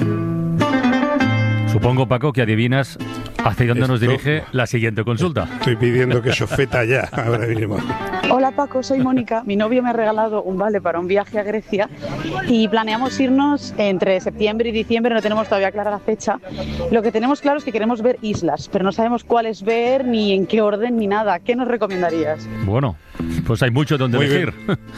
Supongo, Paco, que adivinas hacia dónde nos dirige la siguiente consulta. Estoy pidiendo que chofeta ya, ahora mismo. Hola Paco, soy Mónica. Mi novio me ha regalado un vale para un viaje a Grecia y planeamos irnos entre septiembre y diciembre, no tenemos todavía clara la fecha. Lo que tenemos claro es que queremos ver islas, pero no sabemos cuáles ver, ni en qué orden, ni nada. ¿Qué nos recomendarías? Bueno, pues hay mucho donde elegir.